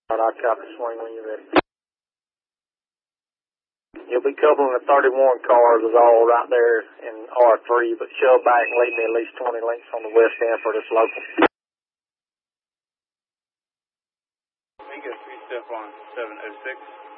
I'll copy swing when you're ready. You'll be coupling the 31 cars is all right there in R3, but shove back and leave me at least 20 lengths on the west end for this local. We got 3 step on 706.